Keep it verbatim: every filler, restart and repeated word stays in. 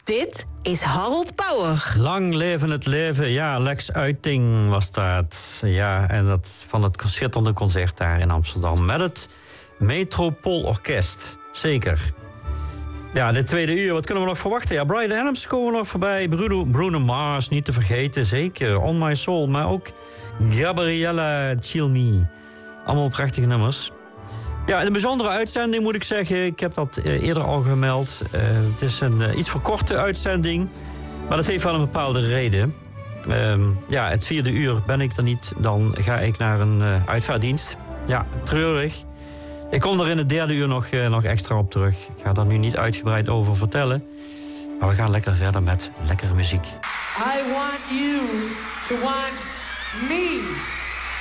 Dit is Harold Pauwer. Lang leven het leven. Ja, Lex Uiting was dat. Ja, en dat van het schitterende concert daar in Amsterdam. Met het Metropoolorkest. Zeker. Ja, de tweede uur, wat kunnen we nog verwachten? Ja, Bryan Adams komen nog voorbij. Bruno, Bruno Mars, niet te vergeten. Zeker. On My Soul. Maar ook Gabriella Cilmi. Allemaal prachtige nummers. Ja, een bijzondere uitzending moet ik zeggen. Ik heb dat uh, eerder al gemeld. Uh, het is een uh, iets verkorte uitzending. Maar dat heeft wel een bepaalde reden. Uh, ja, het vierde uur ben ik er niet. Dan ga ik naar een uh, uitvaartdienst. Ja, treurig. Ik kom er in het derde uur nog, uh, nog extra op terug. Ik ga daar nu niet uitgebreid over vertellen. Maar we gaan lekker verder met lekkere muziek. I want you to want me.